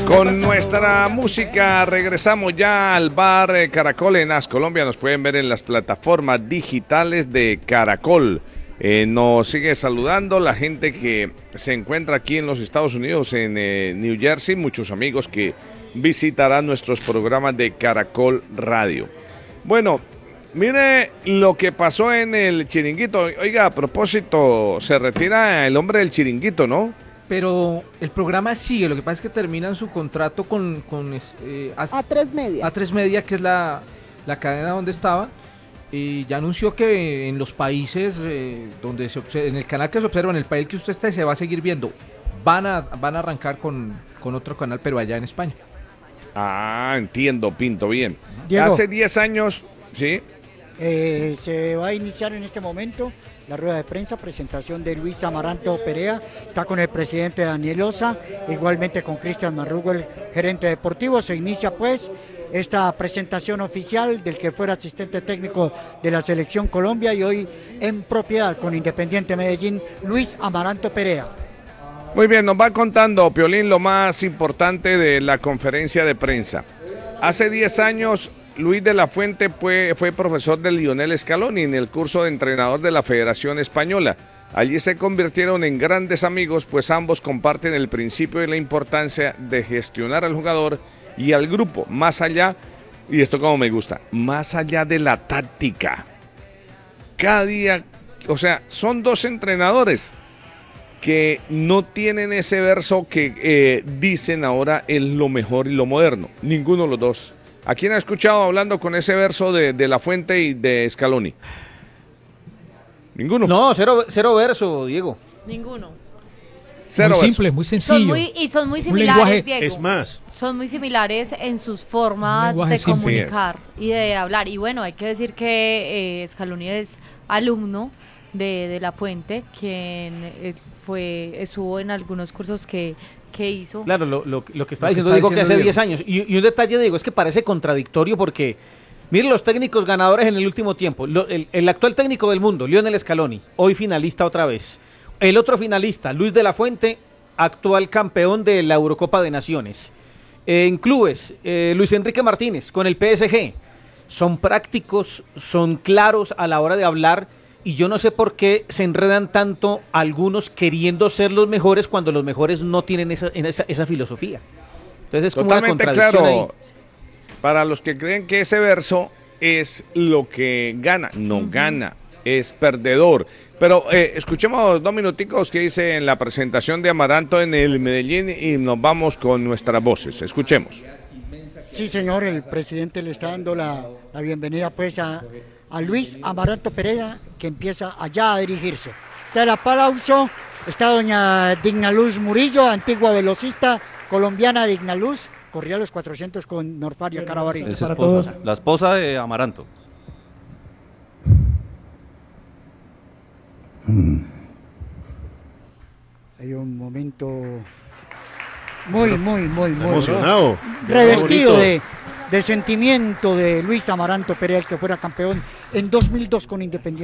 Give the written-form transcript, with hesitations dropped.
Con nuestra música regresamos ya al bar Caracol en As Colombia. Nos pueden ver en las plataformas digitales de Caracol. Nos sigue saludando la gente que se encuentra aquí en los Estados Unidos, en New Jersey. Muchos amigos que visitarán nuestros programas de Caracol Radio. Bueno, mire lo que pasó en el Chiringuito. Oiga, a propósito, se retira el hombre del Chiringuito, ¿no? Pero el programa sigue, lo que pasa es que terminan su contrato con A3 Media. A3 Media, que es la cadena donde estaba, y ya anunció que en los países donde se observa, en el canal que se observa, en el país que usted esté, se va a seguir viendo. Van a arrancar con otro canal, pero allá en España. Ah, entiendo, Pinto, bien. Diego, Hace 10 años, ¿sí? se va a iniciar en este momento la rueda de prensa, presentación de Luis Amaranto Perea, está con el presidente Daniel Osa, igualmente con Cristian Marrugo, el gerente deportivo. Se inicia pues esta presentación oficial del que fuera asistente técnico de la Selección Colombia y hoy en propiedad con Independiente Medellín, Luis Amaranto Perea. Muy bien, nos va contando, Piolín, lo más importante de la conferencia de prensa. Hace 10 años, Luis de la Fuente fue profesor de Lionel Scaloni en el curso de entrenador de la Federación Española. Allí se convirtieron en grandes amigos, pues ambos comparten el principio y la importancia de gestionar al jugador y al grupo, más allá, y esto como me gusta, más allá de la táctica. Cada día, o sea, son dos entrenadores que no tienen ese verso que dicen ahora es lo mejor y lo moderno. Ninguno de los dos. ¿A quién ha escuchado hablando con ese verso de La Fuente y de Scaloni? ¿Ninguno? No, cero verso, Diego. Ninguno. Cero muy verso. simple, muy sencillo. Son muy Un similares, lenguaje, Diego. Es más, Son muy similares en sus formas lenguaje de simple. comunicar y de hablar. Y bueno, hay que decir que Scaloni es alumno de La Fuente, quien estuvo en algunos cursos que hizo. Claro, lo que está Lo que diciendo está Diego que diciendo hace Diego. 10 años. Y un detalle, Diego, es que parece contradictorio porque, miren los técnicos ganadores en el último tiempo. El actual técnico del mundo, Lionel Scaloni, hoy finalista otra vez. El otro finalista, Luis de la Fuente, actual campeón de la Eurocopa de Naciones. En clubes, Luis Enrique Martínez con el PSG. Son prácticos, son claros a la hora de hablar. Y yo no sé por qué se enredan tanto algunos queriendo ser los mejores cuando los mejores no tienen esa filosofía. Entonces es como Totalmente una contradicción claro. ahí. Para los que creen que ese verso es lo que gana, no gana, es perdedor. Pero escuchemos 2 minuticos que hice en la presentación de Amaranto en el Medellín y nos vamos con nuestras voces. Escuchemos. Sí, señor, el presidente le está dando la bienvenida pues a Luis Amaranto Perea, que empieza allá a dirigirse. De el aplauso está doña Dignaluz Murillo, antigua velocista colombiana. Dignaluz corría los 400 con Norfaria Carabalí. Es esposa, la esposa de Amaranto. Hay un momento muy emocionado. revestido de sentimiento de Luis Amaranto Perea, el que fuera campeón en 2002 con Independiente.